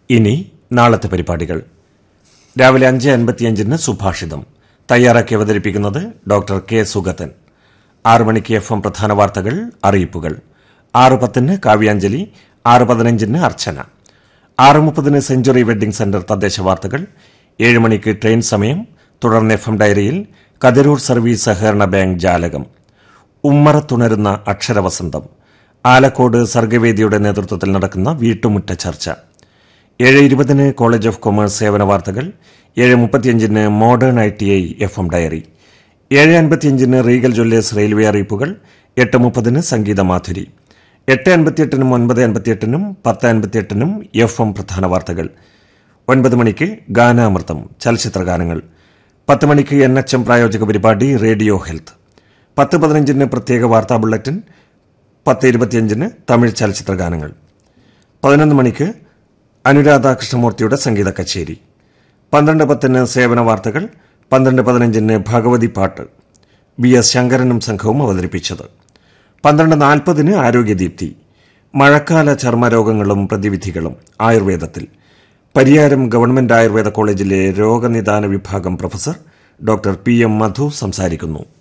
ഇനി നാളത്തെ പരിപാടികൾ. രാവിലെ 5:55 സുഭാഷിതം തയ്യാറാക്കി അവതരിപ്പിക്കുന്നത് ഡോക്ടർ കെ സുഗതൻ. 6 മണിക്ക് FM പ്രധാന വാർത്തകൾ, അറിയിപ്പുകൾ. 6:10 കാവ്യാഞ്ജലി, 6:15 അർച്ചന, 6:30 സെഞ്ചുറി വെഡ്ഡിംഗ് സെന്റർ തദ്ദേശ വാർത്തകൾ. 7 മണിക്ക് ട്രെയിൻ സമയം. തുടർന്ന് FM ഡയറിയിൽ കതിരൂർ സർവീസ് സഹകരണ ബാങ്ക് ജാലകം, ഉമ്മറത്തുണരുന്ന അക്ഷരവസന്തം, ആലക്കോട് സർഗവേദിയുടെ നേതൃത്വത്തിൽ നടക്കുന്ന വീട്ടുമുറ്റ ചർച്ച. 7:20 കോളേജ് ഓഫ് കൊമേഴ്സ് സേവന വാർത്തകൾ. 7:35 modern ITI FM diary. 7:55 Regal Jewellers railway അറിയിപ്പുകൾ. 8:30 സംഗീതമാധുരി. 8:58 9:58 10:58 FM പ്രധാന വാർത്തകൾ. 9 മണിക്ക് ഗാനാമൃതം ചലച്ചിത്രഗാനങ്ങൾ. 10 മണിക്ക് NHM പ്രായോജക പരിപാടി റേഡിയോ ഹെൽത്ത്. 10:15 പ്രത്യേക വാർത്താ ബുള്ളറ്റിൻ. 10:25 തമിഴ് ചലച്ചിത്രഗാനങ്ങൾ. 11 മണിക്ക് അനുരാധ കൃഷ്ണമൂർത്തിയുടെ സംഗീത കച്ചേരി. 12:10 സേവന വാർത്തകൾ. 12:15 ഭഗവതി പാട്ട്, BS ശങ്കരനും സംഘവും അവതരിപ്പിച്ചത്. 12:40 ആരോഗ്യദീപ്തി, മഴക്കാല ചർമ്മരോഗങ്ങളും പ്രതിവിധികളും ആയുർവേദത്തിൽ. പരിയാരം ഗവൺമെന്റ് ആയുർവേദ കോളേജിലെ രോഗനിദാന വിഭാഗം പ്രൊഫസർ ഡോക്ടർ PM മധു സംസാരിക്കുന്നു.